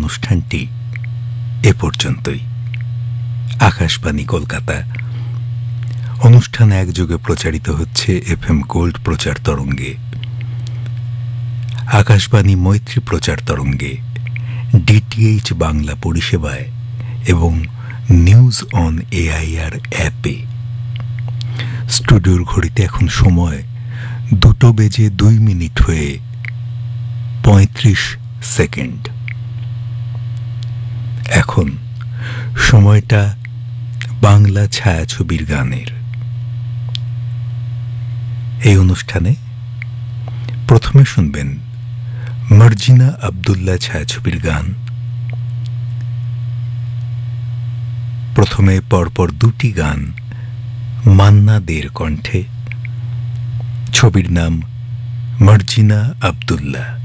অনুষ্ঠানটি এ পর্যন্তই। আকাশবাণী কলকাতা। অনুষ্ঠান একযোগে প্রচারিত হচ্ছে FM গোল্ড প্রচার তরঙ্গে, আকাশবাণী মৈত্রী প্রচার তরঙ্গে, DTH বাংলা পরিষেবায় এবং নিউজ অন AIR অ্যাপে। স্টুডিওর ঘড়িতে এখন সময় 2:02 হয়ে 35 সেকেন্ড। এখন সময়টা বাংলা ছায়াছবির গানের। এই অনুষ্ঠানে প্রথমে শুনবেন মার্জিনা আব্দুল্লাহ ছায়াছবির গান। প্রথমে পরপর দুটি গান মান্না দের কণ্ঠে। ছবির নাম মার্জিনা আব্দুল্লাহ।